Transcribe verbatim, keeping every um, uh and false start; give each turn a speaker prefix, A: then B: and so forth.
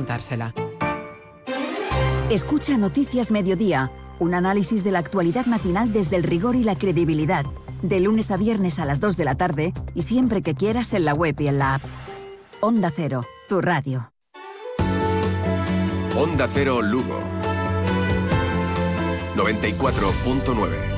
A: contársela.
B: Escucha Noticias Mediodía, un análisis de la actualidad matinal desde el rigor y la credibilidad. De lunes a viernes a las dos de la tarde y siempre que quieras en la web y en la app. Onda Cero, tu radio.
C: Onda Cero Lugo. noventa y cuatro punto nueve.